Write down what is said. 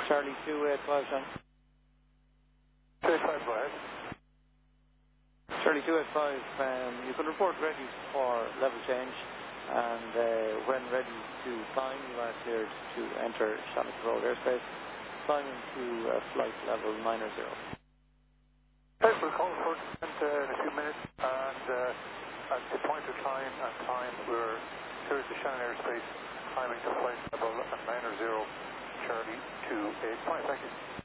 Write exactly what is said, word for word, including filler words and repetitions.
Charlie two eight five, John. two eight five, go ahead. Charlie two eight five, um, you can report ready for level change, and uh, when ready to climb, you are cleared to enter Shannon Road airspace, climbing to uh, flight level niner zero. Yes, we'll call for uh, in a few minutes, and uh, at the point of time and time, we're cleared to Shannon airspace, climbing to flight level niner zero, Charlie two eight five. Thank you.